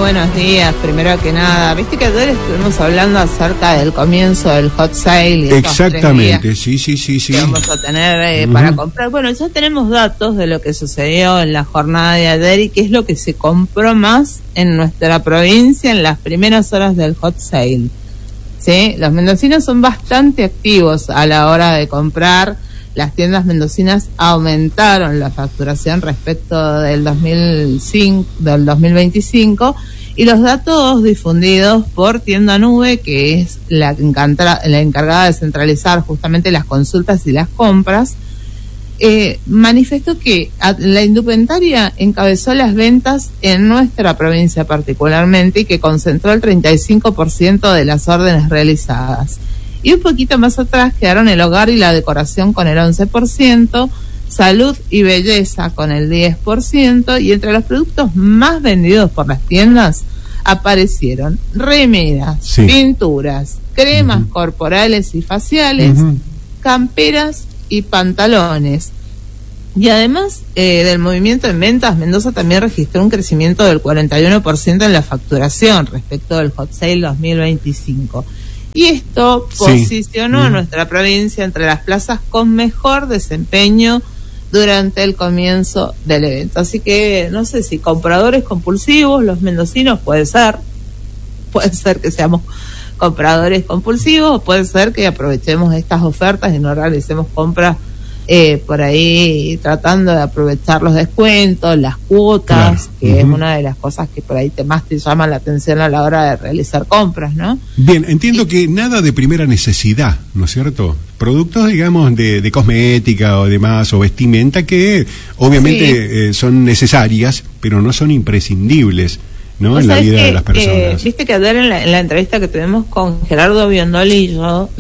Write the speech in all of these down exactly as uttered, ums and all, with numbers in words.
buenos días. Primero que nada, viste que ayer estuvimos hablando acerca del comienzo del hot sale. Y exactamente, sí, sí, sí, sí. Que vamos a tener eh, uh-huh. para comprar. Bueno, ya tenemos datos de lo que sucedió en la jornada de ayer y qué es lo que se compró más en nuestra provincia en las primeras horas del hot sale. ¿Sí? Los mendocinos son bastante activos a la hora de comprar. Las tiendas mendocinas aumentaron la facturación respecto del dos mil cinco, del dos mil veinticinco, y los datos difundidos por Tienda Nube, que es la, encantra, la encargada de centralizar justamente las consultas y las compras, eh, manifestó que la indumentaria encabezó las ventas en nuestra provincia particularmente y que concentró el treinta y cinco por ciento de las órdenes realizadas. Y un poquito más atrás quedaron el hogar y la decoración con el once por ciento, salud y belleza con el diez por ciento, y entre los productos más vendidos por las tiendas aparecieron remeras, sí. pinturas, cremas uh-huh. corporales y faciales, uh-huh. camperas y pantalones. Y además eh, del movimiento en ventas, Mendoza también registró un crecimiento del cuarenta y uno por ciento en la facturación respecto del Hot Sale dos mil veinticinco. Y esto posicionó sí. a nuestra provincia entre las plazas con mejor desempeño durante el comienzo del evento. Así que no sé si compradores compulsivos, los mendocinos, puede ser, puede ser que seamos compradores compulsivos, o puede ser que aprovechemos estas ofertas y no realicemos compras eh, por ahí tratando de aprovechar los descuentos, las cuotas, claro. que uh-huh. es una de las cosas que por ahí te más te llama la atención a la hora de realizar compras, ¿no? Bien, entiendo y, que nada de primera necesidad, ¿no es cierto? Productos, digamos, de, de cosmética o demás, o vestimenta, que obviamente sí. eh, son necesarias, pero no son imprescindibles, ¿no? En la vida que, de las personas. Eh, Viste que ayer en la, en la entrevista que tuvimos con Gerardo Biondolillo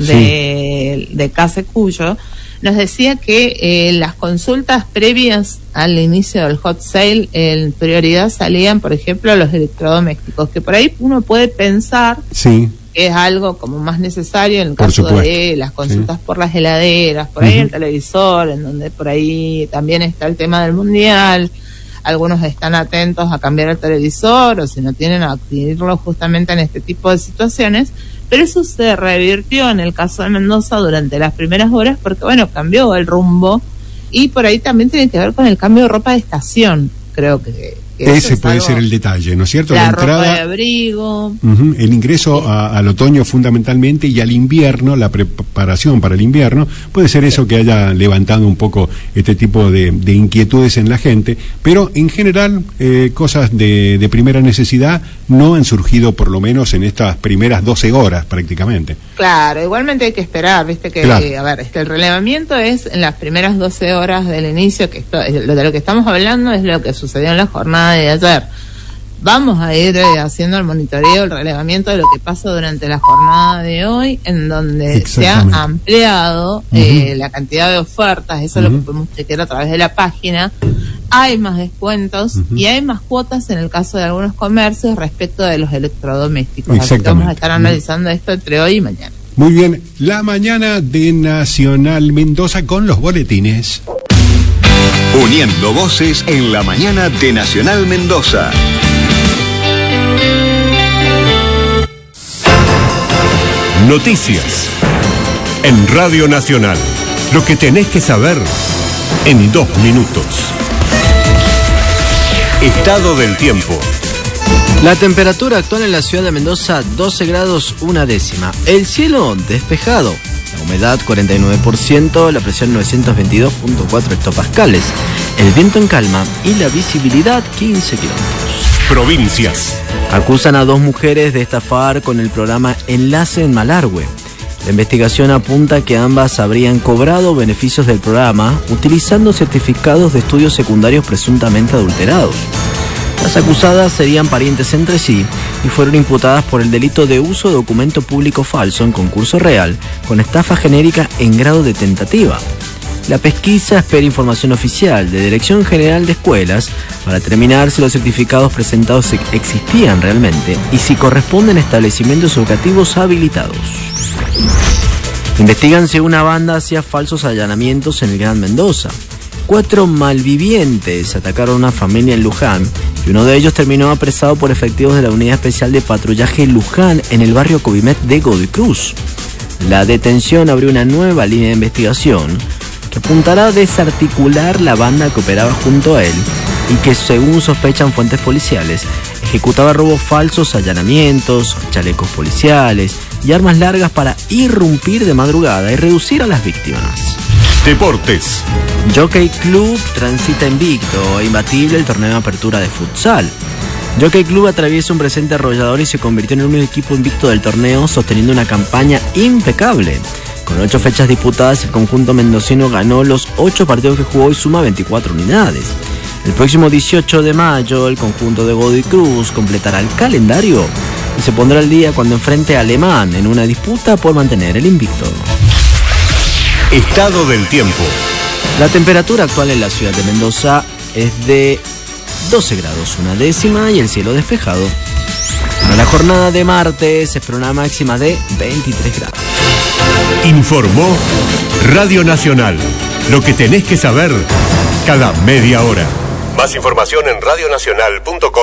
de, sí. de Case Cuyo, nos decía que eh, las consultas previas al inicio del hot sale en prioridad salían, por ejemplo, los electrodomésticos, que por ahí uno puede pensar sí. que es algo como más necesario en el caso de las consultas sí. por las heladeras, por ahí uh-huh. el televisor, en donde por ahí también está el tema del mundial. Algunos están atentos a cambiar el televisor, o si no tienen, a adquirirlo justamente en este tipo de situaciones. Pero eso se revirtió en el caso de Mendoza durante las primeras horas porque, bueno, cambió el rumbo, y por ahí también tiene que ver con el cambio de ropa de estación, creo que... que ese puede algo, ser el detalle, ¿no es cierto? La, la entrada, ropa de abrigo... Uh-huh, el ingreso sí. a, al otoño fundamentalmente, y al invierno, la preparación para el invierno, puede ser eso sí. que haya levantado un poco este tipo de, de inquietudes en la gente, pero en general eh, cosas de, de primera necesidad no han surgido, por lo menos en estas primeras doce horas prácticamente. Claro, igualmente hay que esperar, viste que, claro. eh, a ver, este, el relevamiento es en las primeras doce horas del inicio, que esto, lo de lo que estamos hablando es lo que sucedió en la jornada de ayer. Vamos a ir eh, haciendo el monitoreo, el relevamiento de lo que pasa durante la jornada de hoy, en donde se ha ampliado eh, uh-huh. la cantidad de ofertas. Eso uh-huh. es lo que podemos chequear a través de la página. Hay más descuentos uh-huh. y hay más cuotas en el caso de algunos comercios respecto de los electrodomésticos. Así que vamos a estar analizando uh-huh. esto entre hoy y mañana. Muy bien, la mañana de Nacional Mendoza con los boletines. Uniendo voces en la mañana de Nacional Mendoza. Noticias en Radio Nacional. Lo que tenés que saber en dos minutos. Estado del tiempo. La temperatura actual en la ciudad de Mendoza, doce grados una décima. El cielo despejado. La humedad cuarenta y nueve por ciento, la presión novecientos veintidós punto cuatro hectopascales. El viento en calma y la visibilidad quince kilómetros. Provincias. Acusan a dos mujeres de estafar con el programa Enlace en Malargüe. La investigación apunta que ambas habrían cobrado beneficios del programa utilizando certificados de estudios secundarios presuntamente adulterados. Las acusadas serían parientes entre sí y fueron imputadas por el delito de uso de documento público falso en concurso real con estafa genérica en grado de tentativa. La pesquisa espera información oficial de Dirección General de Escuelas para determinar si los certificados presentados existían realmente y si corresponden a establecimientos educativos habilitados. Investigan si una banda hacía falsos allanamientos en el Gran Mendoza. Cuatro malvivientes atacaron a una familia en Luján y uno de ellos terminó apresado por efectivos de la Unidad Especial de Patrullaje Luján en el barrio Covimet de Godoy Cruz. La detención abrió una nueva línea de investigación que apuntará a desarticular la banda que operaba junto a él y que, según sospechan fuentes policiales, ejecutaba robos falsos, allanamientos, chalecos policiales y armas largas para irrumpir de madrugada y reducir a las víctimas. Deportes. Jockey Club transita invicto e imbatible el torneo de apertura de futsal. Jockey Club atraviesa un presente arrollador y se convirtió en el único equipo invicto del torneo, sosteniendo una campaña impecable. Con ocho fechas disputadas, el conjunto mendocino ganó los ocho partidos que jugó y suma veinticuatro unidades. El próximo dieciocho de mayo, el conjunto de Godoy Cruz completará el calendario y se pondrá al día cuando enfrente a Alemán en una disputa por mantener el invicto. Estado del tiempo. La temperatura actual en la ciudad de Mendoza es de doce grados una décima y el cielo despejado. Para la jornada de martes se espera una máxima de veintitrés grados. Informó Radio Nacional. Lo que tenés que saber cada media hora. Más información en radionacional punto com.